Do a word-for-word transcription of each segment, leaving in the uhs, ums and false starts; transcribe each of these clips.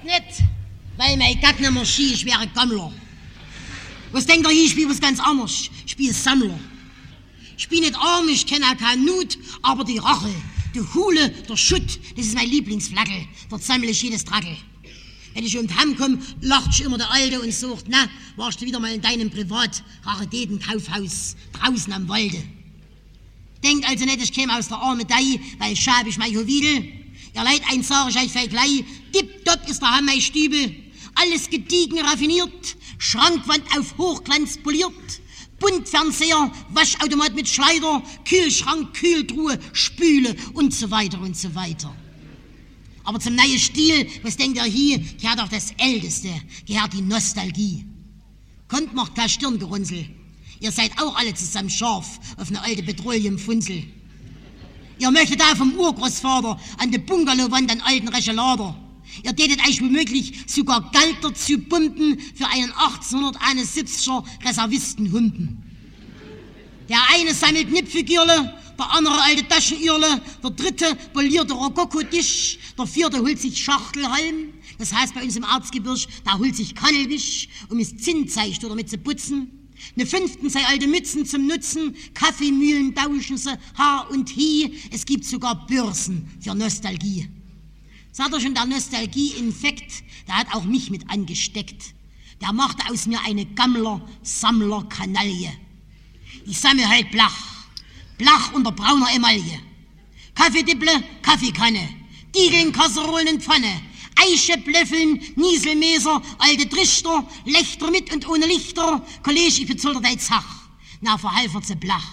nicht, weil mein Gatt nicht mehr Ski, ich wäre Gammler. Was denkt ihr, ich spiele was ganz anderes? Ich spiele Sammler. Ich bin nicht arm, ich kenne auch keine Not, aber die Rache, die Hule, der Schutt, das ist mein Lieblingsflagge. Dort sammle ich jedes Trackel. Wenn ich um die Heim komme, lacht ich immer der Alte und sagt, na, warst du wieder mal in deinem Privat-Raritäten-Kaufhaus draußen am Walde. Denkt also nicht, ich käme aus der Armedei, weil schab ich mein Juwidel. Ihr Leid, eins sag ich euch vielleicht gleich, tipptopp ist der Heim mein Stübel. Alles gediegen raffiniert, Schrankwand auf Hochglanz poliert, Buntfernseher, Waschautomat mit Schleider, Kühlschrank, Kühltruhe, Spüle und so weiter und so weiter. Aber zum neuen Stil, was denkt ihr hier, gehört auch das Älteste, gehört die Nostalgie. Kommt, macht kein Stirngerunzel. Ihr seid auch alle zusammen scharf auf eine alte Petroleumfunzel. Ihr möchtet auch vom Urgroßvater an die Bungalowwand an alten Rechelader. Ihr tätet euch womöglich sogar Geld dazu pumpen für einen achtzehnhunderteinundsiebziger Reservistenhumpen. Der eine sammelt Nippfigürle, der andere alte Taschenirle, der dritte poliert der Rokoko-Tisch, der vierte holt sich Schachtelhalm, das heißt bei uns im Erzgebirge, da holt sich Kannelwisch, um es Zinntzeich oder mit zu putzen. Ne fünften sei alte Mützen zum Nutzen, Kaffeemühlen tauschen sie, Haar und Hie, es gibt sogar Börsen für Nostalgie. Sagt er schon, der Nostalgie-Infekt, der hat auch mich mit angesteckt. Der machte aus mir eine Gammler-Sammler-Kanaille. Ich sammle halt Blach, Blach unter brauner Emaille. Kaffeedipple, Kaffeekanne, Diegeln, Kasserolen und Pfanne, Eiche, Blöffeln, Nieselmeser, alte Trichter, Lächter mit und ohne Lichter, Kollege, ich bezoll dir dein Zach. Na, verhalfer ze Blach.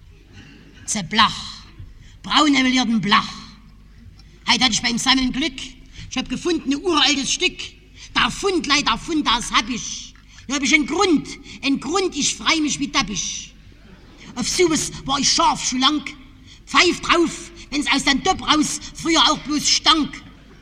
Ze Blach. Braun emelierten Blach. Heute hatte ich beim Sammeln Glück. Ich hab gefunden, ein uraltes Stück. Der Fund, leider der Fund, das hab ich. Da hab ich einen Grund, einen Grund, ich freu mich wie Tappich. Auf sowas war ich scharf schon lang. Pfeif drauf, wenn's aus dem Topf raus früher auch bloß stank.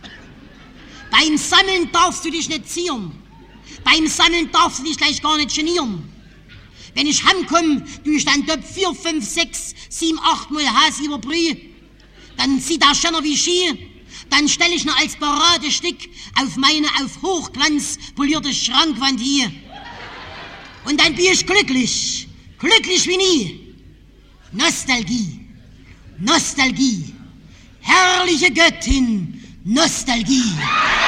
Beim Sammeln darfst du dich nicht zieren. Beim Sammeln darfst du dich gleich gar nicht genieren. Wenn ich heimkomme, tu ich dann Topf vier, fünf, sechs, sieben, acht Mal Has über Brühe. Dann zieht der Schenner wie Ski. Dann stell ich noch als Paradestück auf meine auf Hochglanz polierte Schrankwand hier. Und dann bin ich glücklich. Glücklich wie nie. Nostalgie. Nostalgie. Herrliche Göttin. Nostalgie.